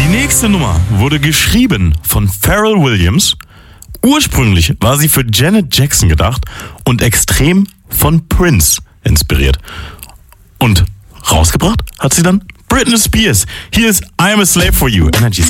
nächste Nummer wurde geschrieben von Pharrell Williams. Ursprünglich war sie für Janet Jackson gedacht und extrem von Prince inspiriert. Und rausgebracht hat sie dann Britney Spears. Hier ist I'm a Slave for You. Energy